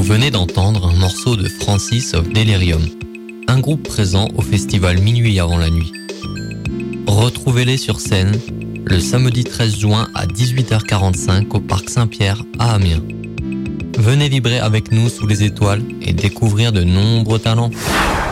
venez d'entendre un morceau de Francis of Delirium, un groupe présent au festival Minuit avant la nuit. Retrouvez-les sur scène le samedi 13 juin à 18h45 au Parc Saint-Pierre à Amiens. Venez vibrer avec nous sous les étoiles et découvrir de nombreux talents.